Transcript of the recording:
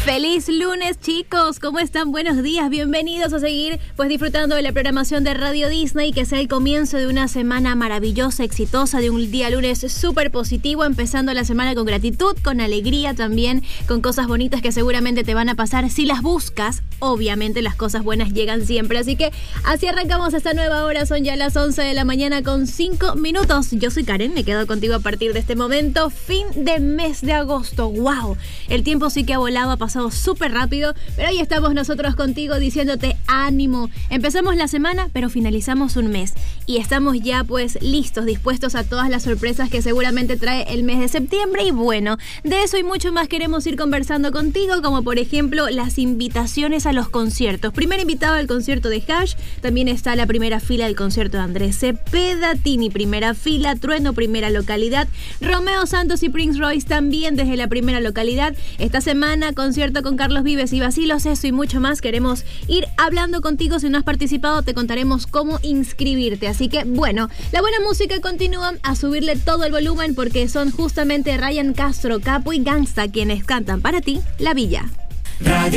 Feliz lunes, chicos, ¿cómo están? Buenos días, bienvenidos a seguir pues disfrutando de la programación de Radio Disney, que sea el comienzo de una semana maravillosa, exitosa, de un día lunes súper positivo, empezando la semana con gratitud, con alegría también, con cosas bonitas que seguramente te van a pasar si las buscas. Obviamente las cosas buenas llegan siempre, así que así arrancamos esta nueva hora. Son ya las 11 de la mañana con 5 minutos. Yo soy Karen, me quedo contigo a partir de este momento. Fin de mes de agosto, wow, el tiempo sí que ha volado, ha pasado súper rápido, pero ahí estamos nosotros contigo diciéndote ánimo. Empezamos la semana, pero finalizamos un mes y estamos ya pues listos, dispuestos a todas las sorpresas que seguramente trae el mes de septiembre. Y bueno, de eso y mucho más queremos ir conversando contigo, como por ejemplo las invitaciones a los conciertos. Primer invitado al concierto de Hash, también está la primera fila del concierto de Andrés Cepeda, Tini primera fila, Trueno primera localidad, Romeo Santos y Prince Royce también desde la primera localidad. Esta semana concierto con Carlos Vives y Bacilos, eso y mucho más queremos ir hablando contigo. Si no has participado, te contaremos cómo inscribirte. Así que bueno, la buena música continúa, a subirle todo el volumen porque son justamente Ryan Castro, Capo y Gangsta quienes cantan para ti La Villa. Radio